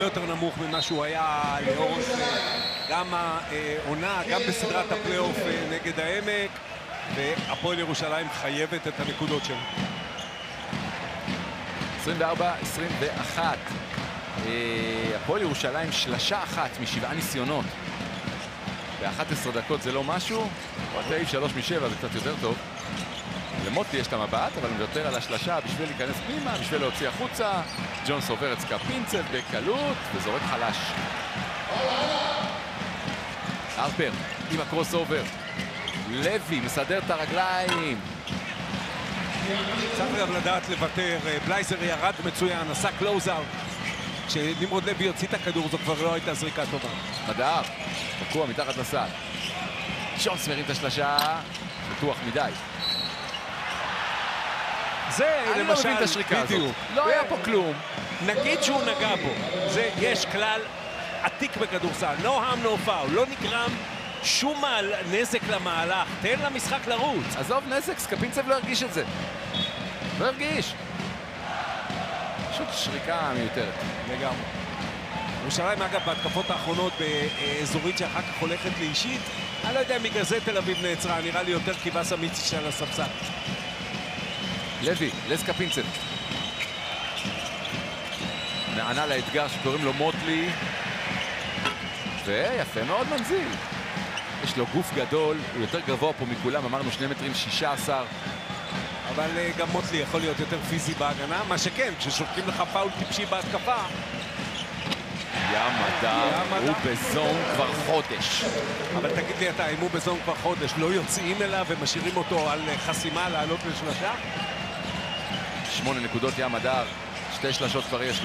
יותר נמוך ממה שהוא היה לאורך גם העונה, גם בסדרת הפלייאוף נגד העמק, והפועל ירושלים חייבת את הנקודות שלו. 24-21. הפועל ירושלים שלשה אחת משבעה ניסיונות. ב-11 דקות זה לא משהו, הוא 3 מ-7, זה קצת יותר טוב. למוטי יש את המבט, אבל מוותר על השלשה בשביל להיכנס פנימה, בשביל להוציא החוצה. ג'ונס עובר את סקפינצב בקלות וזורק חלש. הרפר עם הקרוס אובר. לוי מסדר את הרגליים. צריך גם לדעת לוותר. בלייזר ירד מצוין, עשה קלוז-אאוט. כשנמרוד לוי יוציא את הכדור זו כבר לא הייתה זריקה טובה. מדר, תקוע מתחת לסל. ג'ונס מרים את השלשה, בטוח מדי. זה אני למשל, לא מבין את השריקה הזאת. לא היה פה כלום. נגיד שהוא נגע בו. יש כלל עתיק בכדורסל. No harm no foul. לא נגרם שום נזק למהלך. תן למשחק לרוץ. עזוב נזק, סקפינצב לא הרגיש את זה. לא הרגיש. פשוט שריקה מיותרת. לגמרי. ירושלים אגב בהתקפות האחרונות באזורית שאחר כך הולכת לאישית. אני לא יודע אם בגלל זה תל אביב נעצרה. נראה לי יותר כיבס אמיץ של הספסל. לוי, לסקפינצב. נענה לאתגר שקוראים לו מוטלי. ויפה מאוד מנזיל. יש לו גוף גדול, הוא יותר גבוה פה מכולם, אמרנו 2 מטרים 16. אבל גם מוטלי יכול להיות יותר פיזי בהגנה, מה שכן, כששורקים לך פאול טיפשי בהתקפה. יא מדר, הוא בזון כבר חודש. אבל תגיד לי אתה, אם הוא בזון כבר חודש, לא יוצאים אליו ומשאירים אותו על חסימה לעלות לשלושה? 8 נקודות יא מדר, 2 שלשות כבר יש לו.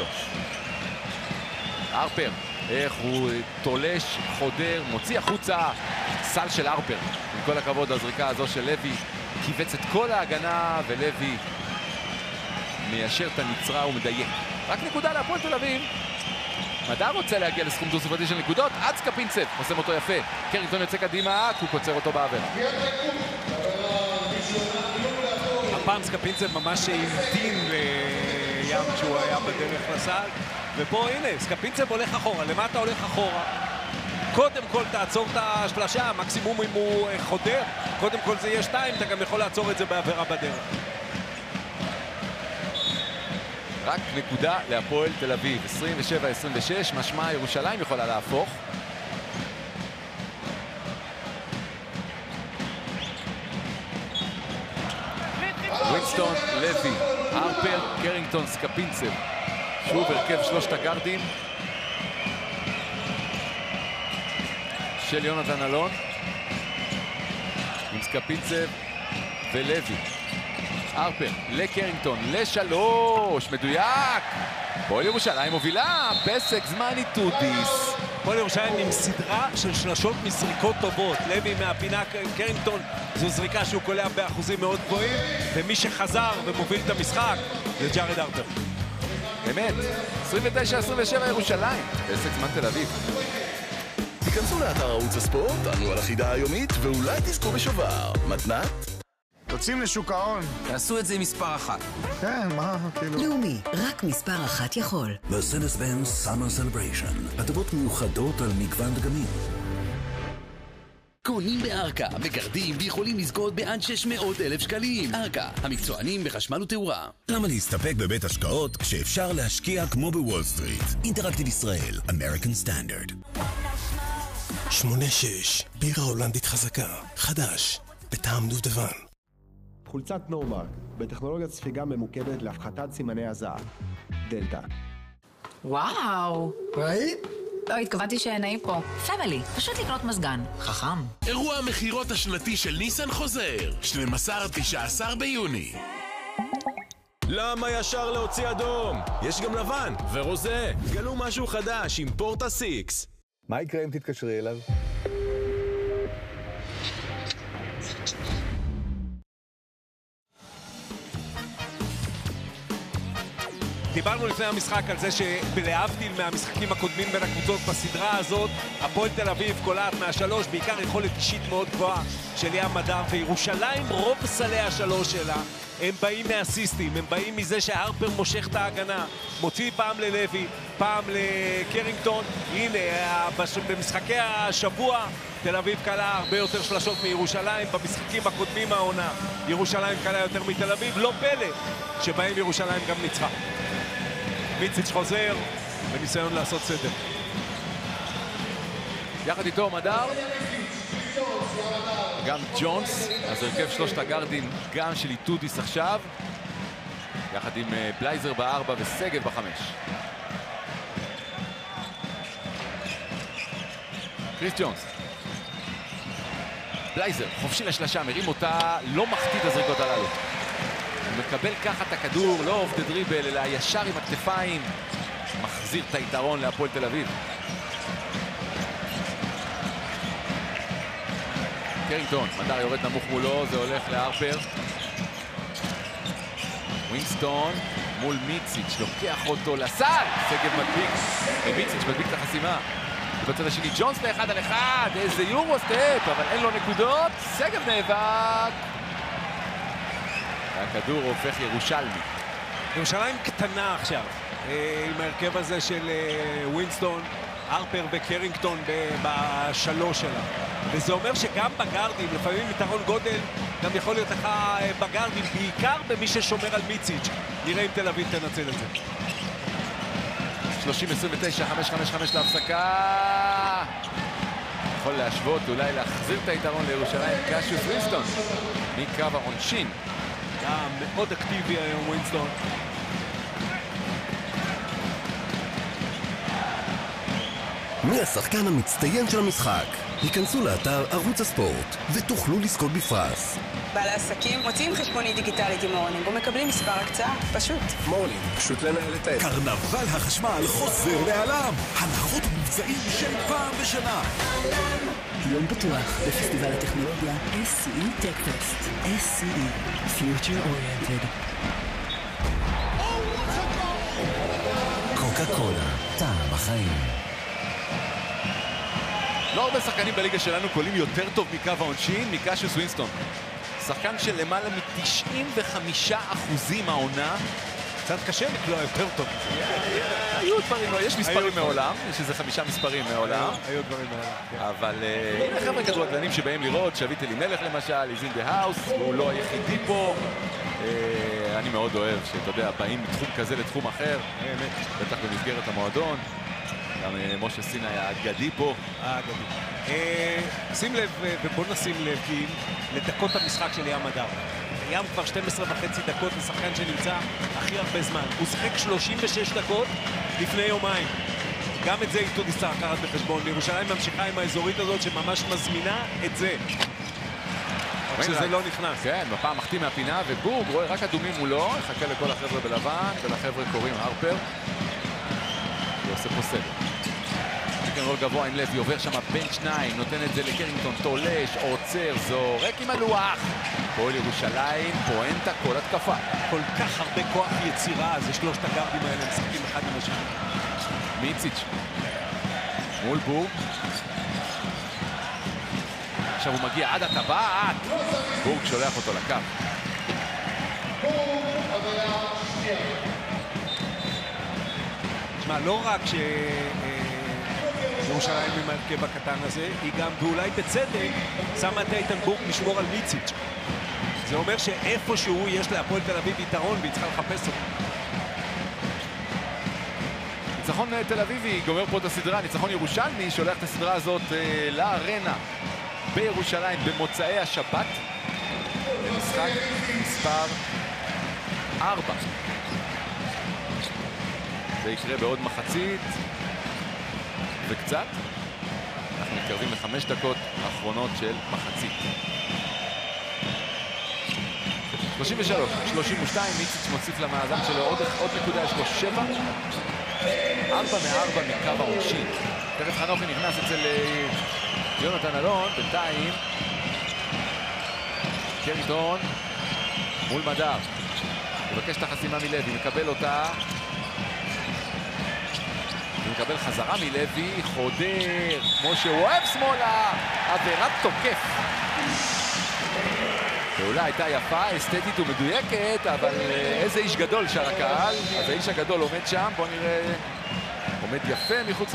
הרפר, איך הוא תולש, חודר, מוציא החוצה, סל של הרפר. עם כל הכבוד, הזריקה הזו של לוי קיבץ את כל ההגנה, ולוי מיישר את הנצרה ומדייק. רק נקודה להפועל תל אביב. מדר רוצה להגיע לסכום דו-ספרתי של נקודות, עד סקפינצב, עושה אותו יפה. קרינגטון יוצא קדימה, הוא קוצר אותו בעבר. הפעם סקפינצב ממש המתין לים שהוא היה בדרך לסל, ופה הנה, סקפינצב הולך אחורה. למה אתה הולך אחורה? קודם כל תעצור את השלשה, מקסימום אם הוא חודר, קודם כל זה יהיה 2, אתה גם יכול לעצור את זה בעבירה בדרך. רק נקודה להפועל תל אביב, 27-26, משמע ירושלים יכולה להפוך. ווינסטון, לוי, הרפר, קרינגטון, סקפינצב. שוב הרכב 3 הגארדים של יונתן אלון עם סקפינצב ולוי. הרפר לקרינגטון, ל3, מדויק. הפועל ירושלים מובילה, פסק זמן איתודיס. הפועל ירושלים עם סדרה של שלשות מזריקות טובות. לוי מהפינה, קרינגטון זו זריקה שהוא קולע באחוזים מאוד גבוהים, ומי שחזר ומוביל את המשחק זה ג'ארד הרפר. באמת, 29-27 ירושלים, פסק זמן תל אביב. תיכנסו לאתר ערוץ הספורט, ענו על החידה היומית, ואולי תזכו בשובר. מתנת? יוצאים לשוק ההון. תעשו את זה עם מספר 1. כן, מה, כאילו... לאומי, רק מספר 1 יכול. Mercedes-Benz Summer Celebration. הטבות מיוחדות על מגוון דגמים. קונים בארקה, מגרדים ויכולים לזכות בעד 600,000 שקלים. ארקה, המקצוענים בחשמל ותאורה. למה להסתפק בבית השקעות כשאפשר להשקיע כמו בוול סטריט? אינטראקטיב ישראל, American Standard. 8-6, בירה הולנדית חזקה, חדש, בטעם דובדבן. חולצת נורמרק, בטכנולוגיית ספיגה ממוקדת להפחתת סימני הזעה. דלתא. וואו. ראית? לא, התכוונתי שנעים פה. פמילי, פשוט לקנות מזגן. חכם. אירוע המחירות השנתי של ניסן חוזר, 12-19 ביוני. למה ישר להוציא אדום? יש גם לבן ורוזה. גלו משהו חדש עם פורטה 6. מה יקרה אם תתקשרי אליו? דיברנו לפני המשחק על זה שבלהבדיל מהמשחקים הקודמים בין הקבוצות בסדרה הזאת, הפועל תל אביב קולעת מהשלוש, בעיקר יכולת אישית מאוד גבוהה של ים מדר, וירושלים רוב סלי השלוש שלה הם באים מאסיסטים, הם באים מזה שהרפר מושך את ההגנה, מוציא פעם ללוי, פעם לקרינגטון. הנה, במשחקי השבוע תל אביב קלה הרבה יותר שלשות מירושלים, במשחקים הקודמים העונה ירושלים קלה יותר מתל אביב, לא פלא שבהם ירושלים גם ניצחה. מיציץ' חוזר בניסיון לעשות סדר. יחד איתו מדר, גם ג'ונס, אז הרכב שלושת הגארדים גם של איטודיס עכשיו, יחד עם בלייזר ב4 וסגב ב5. קריס ג'ונס. בלייזר, חופשי לשלשה, מרים אותה, לא מחטיא את הזריקות הללו. הוא מקבל ככה את הכדור, לא אוף דה דריבל, אלא ישר עם הכתפיים. מחזיר את היתרון להפועל תל אביב. קרינגטון, מדר יורד נמוך מולו, זה הולך להרפר. ווינסטון מול מיציץ', לוקח אותו לסל. סגב מדביק, ומיציץ' מדביק את החסימה. בצד השני ג'ונס לאחד על אחד, איזה יורו סטפ, אבל אין לו נקודות. סגב נאבק. והכדור הופך ירושלמי. ירושלים קטנה עכשיו, עם ההרכב הזה של ווינסטון, הרפר וקרינגטון בשלוש שלה. וזה אומר שגם בגארדים, לפעמים יתרון גודל, גם יכול להיות לך בגארדים, בעיקר במי ששומר על מיציץ'. נראה אם תל אביב תנצל את זה. 30-29, 5-5-5 להפסקה. יכול להשוות, אולי להחזיר את היתרון לירושלים. קשיוס ווינסטון מקו העונשין. מאוד אקטיבי היום ווינסטון. מי השחקן המצטיין של המשחק? היכנסו לאתר ערוץ הספורט ותוכלו לזכות בפרס. בעלי עסקים מוציאים חשבונית דיגיטלית עם מורלינג ומקבלים מספר הקצאה, פשוט. מורלינג, פשוט לנהל את העסק. קרנבל החשמל חוזר לעולם. הנחות ומבצעים של פעם בשנה. יום פתוח בפסטיבל הטכנולוגיה SCE TechFest. SCE, Future Oriented. קוקה קולה, טעם החיים. לא הרבה שחקנים בליגה שלנו קולים יותר טוב מקו העונשין, מקשיוס ווינסטון. שחקן של למעלה מ-95% העונה. קצת קשה לקלוע יותר טוב. היו דברים, יש מספרים מעולם, יש איזה 5 מספרים מעולם. היו דברים מעולם. אבל הנה חבר'ה כדורגלנים שבאים לראות, שביט אלימלך למשל, איזין דה האוס, הוא לא היחידי פה. אני מאוד אוהב שאתה יודע, באים מתחום כזה לתחום אחר, בטח במסגרת המועדון. גם משה סיני האגדי פה. שים לב, ובוא נשים לב, כי לדקות המשחק של ים מדר. ים כבר 12.5 דקות לשחקן שנמצא הכי הרבה זמן. הוא שחק 36 דקות לפני יומיים. גם את זה איתוד יצטרך לקחת בחשבון. לירושלים ממשיכה עם האזורית הזאת שממש מזמינה את זה. רק שזה לא נכנס. כן, בפעם מחטיא מהפינה, ובורג רואה רק אדומים מולו, יחכה לכל החבר'ה בלבן, ולחבר'ה קוראים הרפר. ועושה פה סדר. רול גבוה עם לוי, עובר שם בין שניים, נותן את זה לקרינגטון, תולש, עוצר, זורק עם הלוח. כל ירושלים, פואנטה, כל התקפה. כל כך הרבה כוח יצירה, זה שלושת הגארדים האלה משחקים אחד עם השני. מיציץ' מול בורג. עכשיו הוא מגיע עד הטבעת. בורג שולח אותו לקו. תשמע, לא רק ש... ירושלים עם ההרכב הקטן הזה, היא גם, ואולי בצדק, שמה את איתן בורג לשמור על מיציץ'. זה אומר שאיפשהו יש להפועל תל אביב יתרון והיא צריכה לחפש אותו. ניצחון תל אביבי גומר פה את הסדרה, ניצחון ירושלמי שולח את הסדרה הזאת לארנה בירושלים במוצאי השבת. למשחק מספר 4. זה יקרה בעוד מחצית. וקצת, אנחנו מתקרבים ל5 דקות האחרונות של מחצית. 33, 32, מיציץ' מוסיף למאזן שלו עוד נקודה, יש לו 7. 4 מ-4 מקו העונשין. תכף חנוכי נכנס אצל יונתן אלון, בינתיים. קרינגטון מול מדר. מבקש את החסימה מלוי, מקבל אותה. מקבל חזרה מלוי, חודר, כמו שהוא אוהב שמאלה, עבירת תוקף. פעולה הייתה יפה, אסתטית ומדויקת, אבל איזה איש גדול שר הקהל. אז האיש הגדול עומד שם, בואו נראה, עומד יפה מחוץ